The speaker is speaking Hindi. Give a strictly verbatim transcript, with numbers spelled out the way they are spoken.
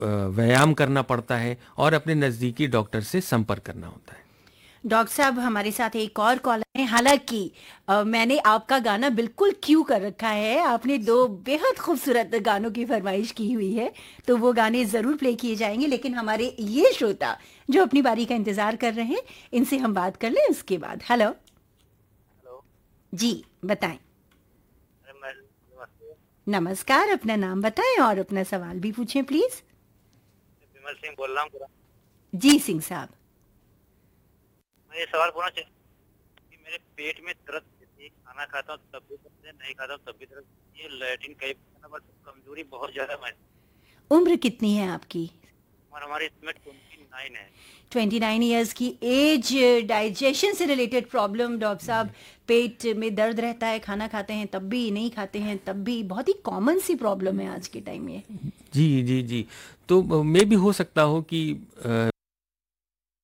अ, व्यायाम करना पड़ता है और अपने नज़दीकी डॉक्टर से संपर्क करना होता है। डॉक्टर साहब हमारे साथ एक और कॉलर है। हालांकि अ, मैंने आपका गाना बिल्कुल क्यू कर रखा है, आपने दो बेहद खूबसूरत गानों की फरमाइश की हुई है, तो वो गाने जरूर प्ले किए जाएंगे। लेकिन हमारे ये श्रोता जो अपनी बारी का इंतजार कर रहे हैं, इनसे हम बात कर लें उसके बाद। हेलो। हेलो। जी, बताएं। अरे मैं नमस्ते। नमस्कार, अपना नाम बताएं और अपना सवाल भी पूछें प्लीज। मैं विमल सिंह बोल रहा हूँ। जी सिंह साहब। मैं ये सवाल पूछना चाहता हूँ कि मेरे पेट में दर्द रहती है, खाना खाता हूँ तब भी दर्द है, नहीं खाता हूँ तब भी दर्द रहती है, लैट्रिन कई बार बट कमजोरी बहुत ज्यादा महसूस। उम्र कितनी है आपकी? और हमारी इसमें ट्वेंटी नाइन है। ट्वेंटी नाइन ईयर्स की एज। डाइजेशन से रिलेटेड प्रॉब्लम डॉक्टर साहब, पेट में दर्द रहता है, खाना खाते हैं तब भी, नहीं खाते हैं तब भी, बहुत ही कॉमन सी प्रॉब्लम है आज के टाइम में। जी जी जी। तो मे भी हो सकता हो कि